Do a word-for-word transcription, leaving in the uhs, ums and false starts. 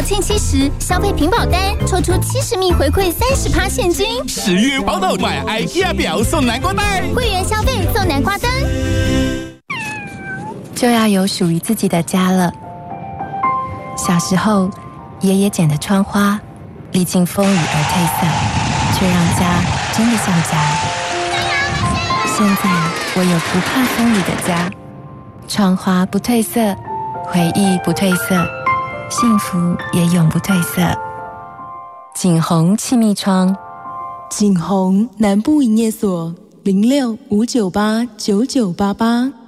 庆七十，消费屏保单抽出七十米回馈三十趴现金。 十月报道买 IKEA 表送南瓜袋， 会员消费送南瓜灯。 就要有属于自己的家了。小时候，爷爷剪的窗花，历经风雨而褪色，却让家真的像家。现在我有不怕风雨的家，窗花不褪色，回忆不褪色，幸福也永不褪色。景宏气密窗， 景宏南部营业所零六五九八九九八八。